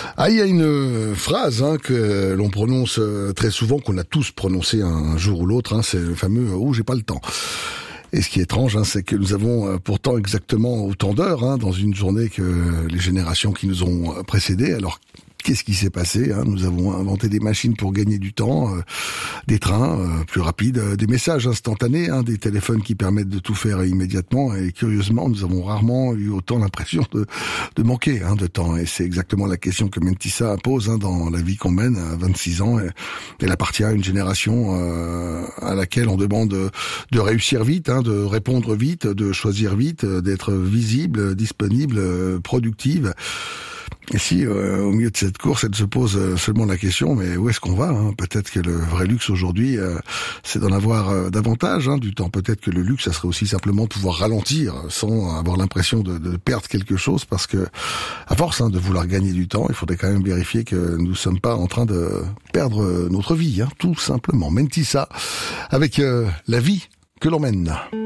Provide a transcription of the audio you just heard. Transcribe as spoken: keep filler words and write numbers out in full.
Ah, il y a une phrase hein, que l'on prononce très souvent, qu'on a tous prononcé un jour ou l'autre, hein, c'est le fameux « oh, j'ai pas le temps ». Et ce qui est étrange, hein, c'est que nous avons pourtant exactement autant d'heures hein, dans une journée que les générations qui nous ont précédés. Alors, qu'est-ce qui s'est passé hein? Nous avons inventé des machines pour gagner du temps, euh, des trains euh, plus rapides, euh, des messages instantanés, hein, des téléphones qui permettent de tout faire immédiatement. Et curieusement, nous avons rarement eu autant l'impression de, de manquer hein, de temps. Et c'est exactement la question que Mentissa pose hein, dans la vie qu'on mène à vingt-six ans. Et, elle appartient à une génération euh, à laquelle on demande de, de réussir vite, hein, de répondre vite, de choisir vite, d'être visible, disponible, productive. Et si, euh, au milieu de cette course, elle se pose euh, seulement la question, mais où est-ce qu'on va hein? Peut-être que le vrai luxe aujourd'hui, euh, c'est d'en avoir euh, davantage hein, du temps. Peut-être que le luxe, ça serait aussi simplement de pouvoir ralentir sans avoir l'impression de, de perdre quelque chose, parce que à force hein, de vouloir gagner du temps, il faudrait quand même vérifier que nous ne sommes pas en train de perdre notre vie, hein, tout simplement. Mentissa, avec euh, la vie que l'on mène.